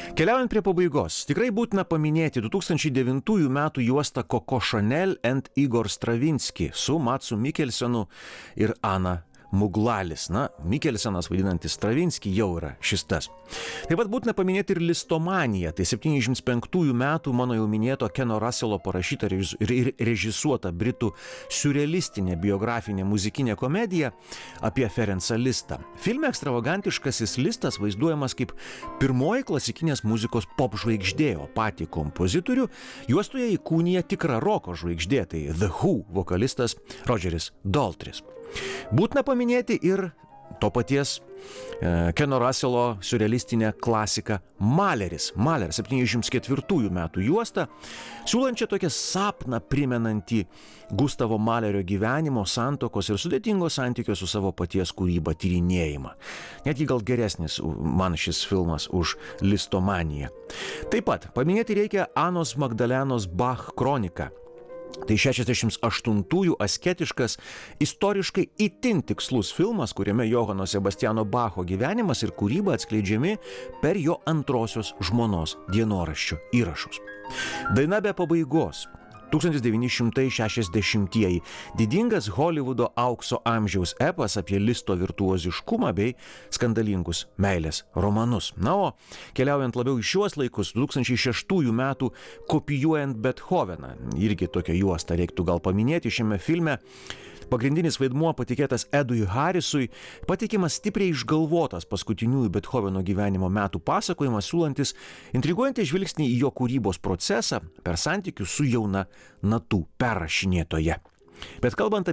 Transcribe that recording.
Keliaujant prie pabaigos, tikrai būtina paminėti 2009 metų juostą Coco Chanel and Igor Stravinsky su Matsu Mikkelsenu ir Ana Muglalis. Na, Mikkelsenas vaidinantis Stravinsky jau yra šis tas. Taip pat būtina paminėti ir Listomaniją, tai 75 metų mano jau minėto Keno Russelo parašyta ir režisuota britų siurrealistinė biografinė muzikinė komedija apie Ferencą Listą. Filme ekstravagantiškasis Listas vaizduojamas kaip pirmoji klasikinės muzikos pop žvaigždė, o patį kompozitorių juostoje įkūnija tikra roko žvaigždė, tai The Who vokalistas Rodžeris Daltrys. Būtina paminėti ir to paties Keno Russelo siurrealistinę klasiką Maleris. Maler 74 metų juosta, siūlančią tokią sapną primenantį Gustavo Malerio gyvenimo, santuokos ir sudėtingo santykio su savo paties kūryba tyrinėjimą. Netgi gal geresnis man šis filmas už Listomaniją. Taip pat paminėti reikia Anos Magdalenos Bach kroniką. Tai 68-ųjų asketiškas, istoriškai itin tikslus filmas, kuriame Johano Sebastiano Bacho gyvenimas ir kūryba atskleidžiami per jo antrosios žmonos dienoraščių įrašus. Daina be pabaigos. 1960-ieji didingas Holivudo aukso amžiaus epas apie Listo virtuoziškumą bei skandalingus meilės romanus. Na, o keliaujant labiau į šiuos laikus, 2006 metų Kopijuojant Bethoveną, irgi tokią juostą reiktų gal paminėti šiame filme. Pagrindinis vaidmuo patikėtas Edui Harrisui, patikimas stipriai išgalvotas paskutiniųjų Bethoveno gyvenimo metų pasakojimas, siūlantis intriguojantį žvilgsnį į jo kūrybos procesą per santykius su jauna natų perrašinėtoja. Bet kalbant